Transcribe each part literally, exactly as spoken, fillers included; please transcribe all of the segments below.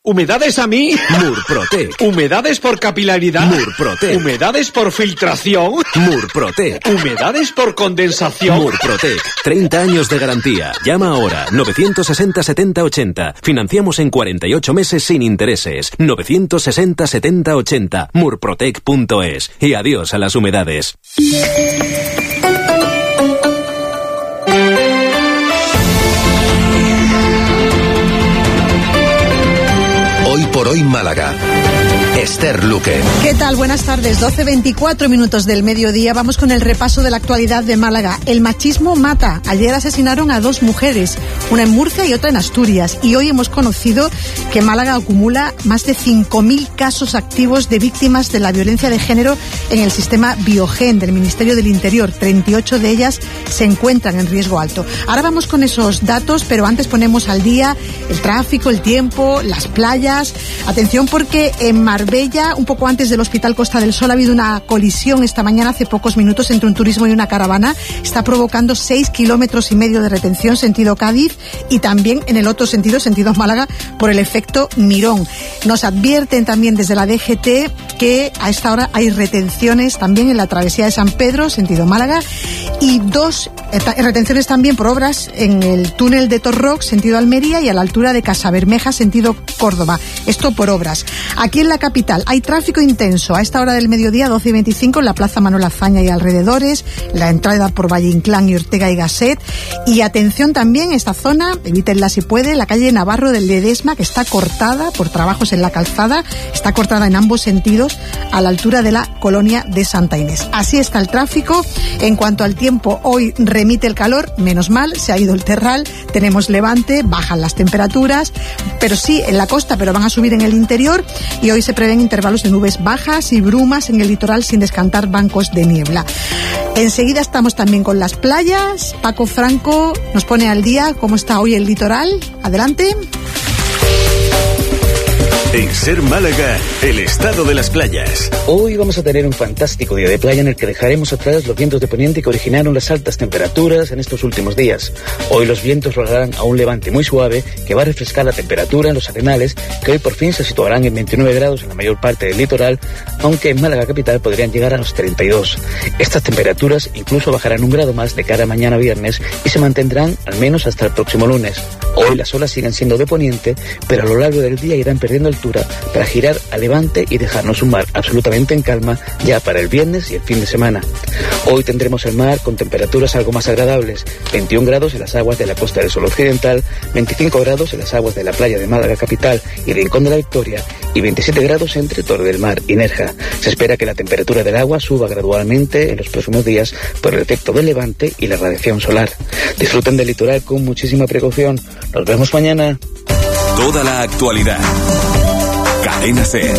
¿Humedades a mí? Murprotec. ¿Humedades por capilaridad? Murprotec. ¿Humedades por filtración? Murprotec. ¿Humedades por condensación? Murprotec. treinta años de garantía. Llama ahora. novecientos sesenta setenta ochenta. Financiamos en cuarenta y ocho meses sin intereses. novecientos sesenta setenta ochenta. murprotec punto es. Y adiós a las humedades. Hoy por hoy Málaga. Esther Luque. ¿Qué tal? Buenas tardes. doce veinticuatro minutos del mediodía. Vamos con el repaso de la actualidad de Málaga. El machismo mata. Ayer asesinaron a dos mujeres, una en Murcia y otra en Asturias. Y hoy hemos conocido que Málaga acumula más de cinco mil casos activos de víctimas de la violencia de género en el sistema Biogen del Ministerio del Interior. treinta y ocho de ellas se encuentran en riesgo alto. Ahora vamos con esos datos, pero antes ponemos al día el tráfico, el tiempo, las playas. Atención porque en Marbella, un poco antes del Hospital Costa del Sol, ha habido una colisión esta mañana, hace pocos minutos, entre un turismo y una caravana. Está provocando seis kilómetros y medio de retención sentido Cádiz y también en el otro sentido, sentido Málaga, por el efecto Mirón. Nos advierten también desde la D G T que a esta hora hay retenciones también en la travesía de San Pedro, sentido Málaga, y dos retenciones también por obras en el túnel de Torrox, sentido Almería, y a la altura de Casabermeja, sentido Córdoba. Esto por obras. Aquí en la capital hay tráfico intenso a esta hora del mediodía, doce y veinticinco, en la Plaza Manuel Azaña y alrededores, la entrada por Valle Inclán y Ortega y Gasset. Y atención también, esta zona, evítenla si puede, la calle Navarro del Ledesma, que está cortada por trabajos en la calzada, está cortada en ambos sentidos a la altura de la colonia de Santa Inés. Así está el tráfico. En cuanto al tiempo, hoy remite el calor, menos mal, se ha ido el terral, tenemos levante, bajan las temperaturas, pero sí en la costa, pero van a subir en el interior, y hoy se prevén intervalos de nubes bajas y brumas en el litoral sin descantar bancos de niebla. Enseguida estamos también con las playas. Paco Franco nos pone al día cómo está hoy el litoral. Adelante. En Ser Málaga, el estado de las playas. Hoy vamos a tener un fantástico día de playa en el que dejaremos atrás los vientos de poniente que originaron las altas temperaturas en estos últimos días. Hoy los vientos rolarán a un levante muy suave que va a refrescar la temperatura en los arenales, que hoy por fin se situarán en veintinueve grados en la mayor parte del litoral, aunque en Málaga capital podrían llegar a los treinta y dos. Estas temperaturas incluso bajarán un grado más de cara a mañana viernes y se mantendrán al menos hasta el próximo lunes. Hoy las olas siguen siendo de poniente, pero a lo largo del día irán perdiendo altura para girar a levante y dejarnos un mar absolutamente en calma ya para el viernes y el fin de semana. Hoy tendremos el mar con temperaturas algo más agradables, veintiún grados en las aguas de la Costa del Sol Occidental, veinticinco grados en las aguas de la playa de Málaga capital y Rincón de la Victoria, y veintisiete grados entre Torre del Mar y Nerja. Se espera que la temperatura del agua suba gradualmente en los próximos días por el efecto del levante y la radiación solar. Disfruten del litoral con muchísima precaución. Nos vemos mañana. Toda la actualidad. Cadena Ser.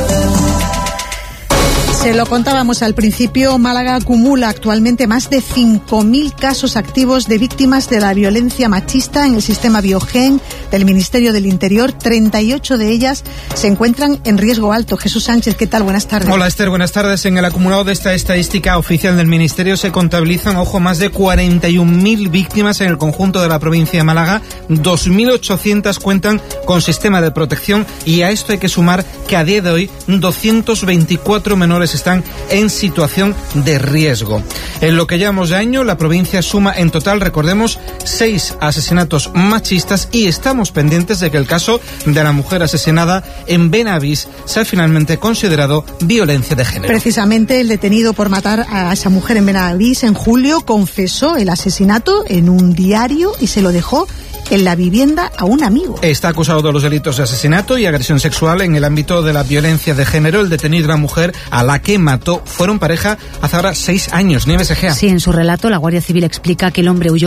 Se lo contábamos al principio, Málaga acumula actualmente más de cinco mil casos activos de víctimas de la violencia machista en el sistema Biogen del Ministerio del Interior. treinta y ocho de ellas se encuentran en riesgo alto. Jesús Sánchez, ¿qué tal? Buenas tardes. Hola Esther, buenas tardes. En el acumulado de esta estadística oficial del Ministerio se contabilizan, ojo, más de cuarenta y un mil víctimas en el conjunto de la provincia de Málaga. dos mil ochocientas cuentan con sistema de protección, y a esto hay que sumar que a día de hoy doscientos veinticuatro menores están en situación de riesgo. En lo que llevamos de año, la provincia suma en total, recordemos, seis asesinatos machistas, y estamos pendientes de que el caso de la mujer asesinada en Benavís sea finalmente considerado violencia de género. Precisamente el detenido por matar a esa mujer en Benavís en julio confesó el asesinato en un diario y se lo dejó en la vivienda a un amigo. Está acusado de los delitos de asesinato y agresión sexual en el ámbito de la violencia de género. El detenido y la mujer a la que mató fueron pareja hace ahora seis años. Nieves Egea. Sí, en su relato la Guardia Civil explica que el hombre huyó